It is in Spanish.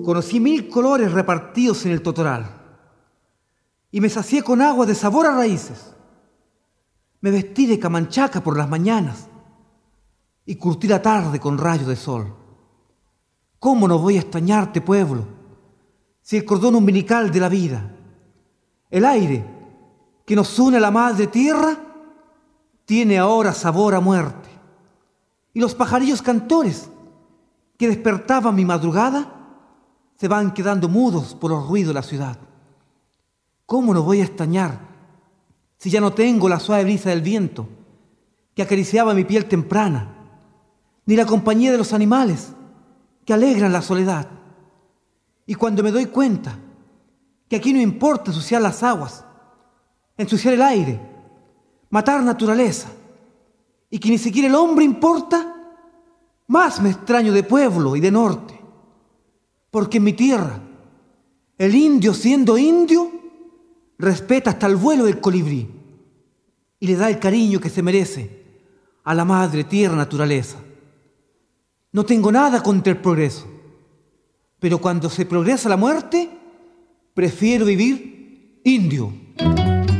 Conocí 1000 colores repartidos en el totoral y me sacié con agua de sabor a raíces. Me vestí de camanchaca por las mañanas y curtí la tarde con rayos de sol. ¿Cómo no voy a extrañarte, pueblo, si el cordón umbilical de la vida, el aire que nos une a la madre tierra, tiene ahora sabor a muerte? Y los pajarillos cantores que despertaban mi madrugada se van quedando mudos por los ruidos de la ciudad. ¿Cómo no voy a extrañar si ya no tengo la suave brisa del viento que acariciaba mi piel temprana, ni la compañía de los animales que alegran la soledad? Y cuando me doy cuenta que aquí no importa ensuciar las aguas, ensuciar el aire, matar naturaleza, y que ni siquiera el hombre importa, más me extraño de pueblo y de norte. Porque en mi tierra, el indio siendo indio, respeta hasta el vuelo del colibrí y le da el cariño que se merece a la madre tierra naturaleza. No tengo nada contra el progreso, pero cuando se progresa la muerte, prefiero vivir indio.